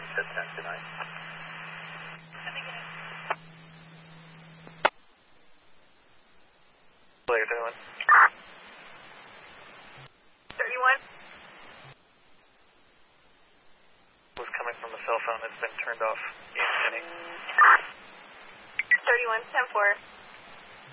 Set 10 tonight. Player 31. 31. Was coming from a cell phone that's been turned off in Penny. 31, 10-4.